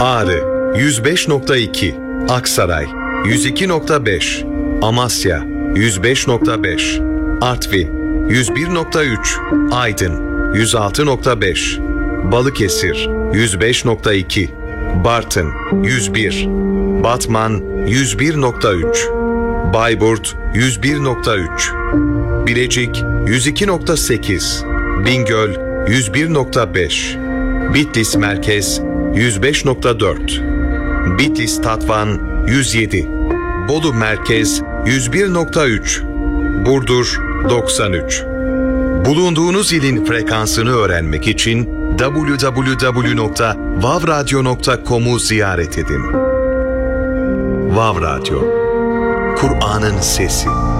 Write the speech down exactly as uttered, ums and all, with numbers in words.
Ağrı yüz beş nokta iki, Aksaray yüz iki nokta beş, Amasya yüz beş nokta beş, Artvin yüz bir nokta üç, Aydın yüz altı nokta beş, Balıkesir yüz beş nokta iki, Bartın yüz bir, Batman yüz bir nokta üç, Bayburt yüz bir nokta üç, Bilecik yüz iki nokta sekiz, Bingöl yüz bir nokta beş, Bitlis Merkez yüz beş nokta dört, Bitlis Tatvan yüz yedi, Bolu Merkez yüz bir nokta üç, Burdur doksan üç. Bulunduğunuz ilin frekansını öğrenmek için double-u double-u double-u nokta vav radyo nokta com'u ziyaret edin. Vav Radyo, Kur'an'ın sesi.